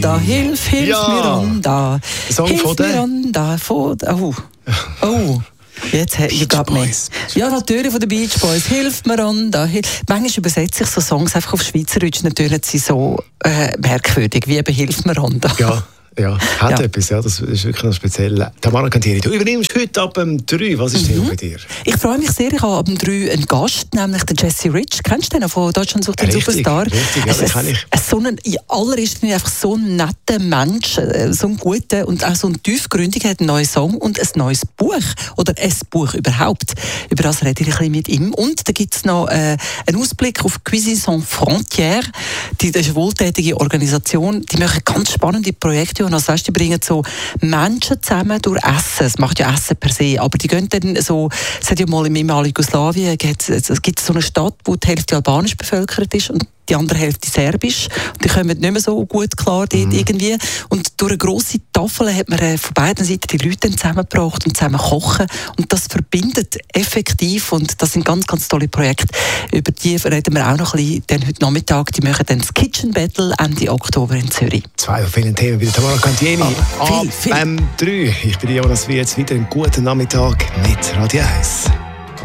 Miranda, hilf Miranda. Song hilf von der? Miranda, oh. Jetzt you got me. Ja, natürlich von den Beach Boys. Hilf Miranda. Manchmal übersetze ich so Songs einfach auf Schweizerdeutsch. Natürlich sind sie so merkwürdig, wie eben Hilf Miranda. Ja, hat etwas, ja, das ist wirklich noch speziell. Tamara Cantieri, du übernimmst heute ab 3. Was ist denn bei dir? Ich freue mich sehr, ich habe ab 3 einen Gast, nämlich den Jesse Rich. Kennst du den von Deutschland sucht den Superstar? Richtig, ja, den kenne ich. In allererster Linie einfach so ein netter Mensch, so ein guter und auch so ein tiefgründiger, hat einen neuen Song und ein neues Buch. Oder ein Buch überhaupt. Über das rede ich ein bisschen mit ihm. Und da gibt es noch einen Ausblick auf Cuisine Sans Frontières. Das ist eine wohltätige Organisation, die machen ganz spannende Projekte. Und als weißt, die bringen so Menschen zusammen durch Essen. Es macht ja Essen per se, aber die gehen dann so, es hat ja mal im ehemaligen Jugoslawien, es gibt so eine Stadt, wo die Hälfte albanisch bevölkert ist und die andere Hälfte serbisch. Und die kommen nicht mehr so gut klar dort irgendwie. Und durch eine grosse Tafel hat man von beiden Seiten die Leute dann zusammengebracht und zusammen kochen. Und das verbindet effektiv. Und das sind ganz, ganz tolle Projekte. Über die reden wir auch noch ein bisschen heute Nachmittag. Die machen dann das Kitchen Battle Ende Oktober in Zürich. 2 von vielen Themen bei der Tamara Cantieri. Viel. 3. Ich bin Jonas, wie jetzt wieder einen guten Nachmittag mit Radio 1.